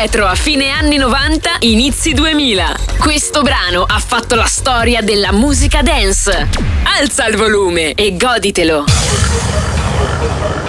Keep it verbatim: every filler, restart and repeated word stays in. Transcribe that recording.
Retro a fine anni novanta, inizi duemila. Questo brano ha fatto la storia della musica dance. Alza il volume e goditelo.